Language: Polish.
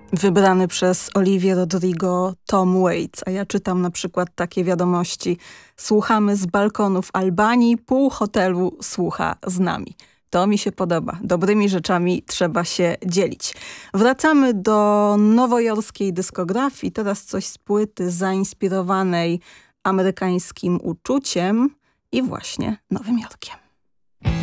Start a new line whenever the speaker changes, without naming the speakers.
wybrany przez Olivia Rodrigo Tom Waits, a ja czytam na przykład takie wiadomości. Słuchamy z balkonów Albanii, pół hotelu słucha z nami. To mi się podoba. Dobrymi rzeczami trzeba się dzielić. Wracamy do nowojorskiej dyskografii. Teraz coś z płyty zainspirowanej amerykańskim uczuciem i właśnie Nowym Jorkiem.